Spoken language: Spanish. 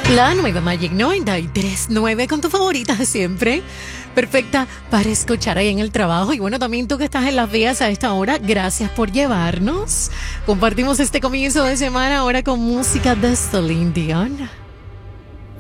La nueva Magic 93.9 con tu favorita de siempre. Perfecta para escuchar ahí en el trabajo. Y bueno, también tú que estás en las vías a esta hora, gracias por llevarnos. Compartimos este comienzo de semana ahora con música de Celine Dion.